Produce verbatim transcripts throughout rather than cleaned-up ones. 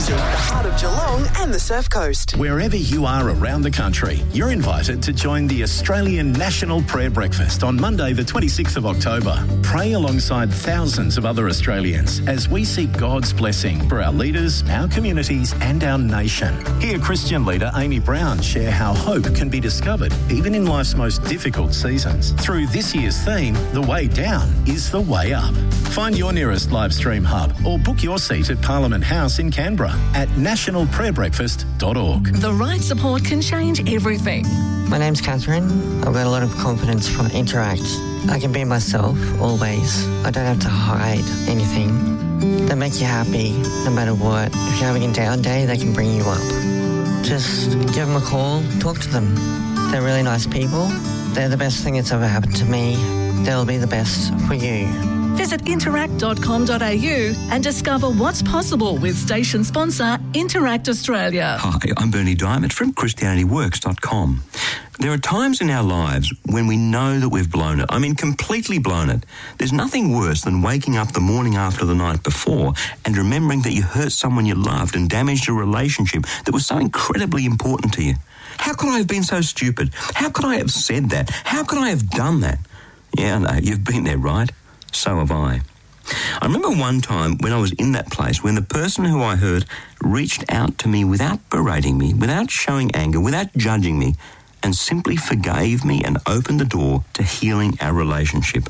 amazing. The heart of Geelong and the Surf Coast. Wherever you are around the country, you're invited to join the Australian National Prayer Breakfast on Monday the twenty-sixth of October. Pray alongside thousands of other Australians as we seek God's blessing for our leaders, our communities and our nation. Hear Christian leader Amy Brown share how hope can be discovered even in life's most difficult seasons. Through this year's theme, The Way Down is the Way Up. Find your nearest live stream hub or book your seat at Parliament House in Canberra at national prayer breakfast dot org. The right support can change everything. My name's Catherine. I've got a lot of confidence from Interact. I can be myself always. I don't have to hide anything. They make you happy no matter what. If you're having a down day, they can bring you up. Just give them a call, talk to them. They're really nice people. They're the best thing that's ever happened to me. They'll be the best for you. Visit interact dot com dot a u and discover what's possible with station sponsor Interact Australia. Hi, I'm Bernie Diamond from Christianity Works dot com. There are times in our lives when we know that we've blown it. I mean, completely blown it. There's nothing worse than waking up the morning after the night before and remembering that you hurt someone you loved and damaged a relationship that was so incredibly important to you. How could I have been so stupid? How could I have said that? How could I have done that? Yeah, I know, you've been there, right? So have I. I remember one time when I was in that place when the person who I hurt reached out to me without berating me, without showing anger, without judging me, and simply forgave me and opened the door to healing our relationship.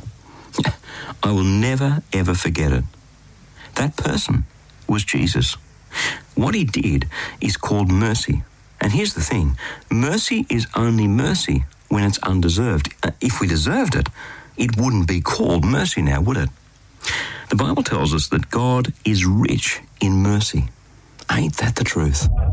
I will never, ever forget it. That person was Jesus. What he did is called mercy. And here's the thing, mercy is only mercy when it's undeserved. If we deserved it, it wouldn't be called mercy now, would it? The Bible tells us that God is rich in mercy. Ain't that the truth?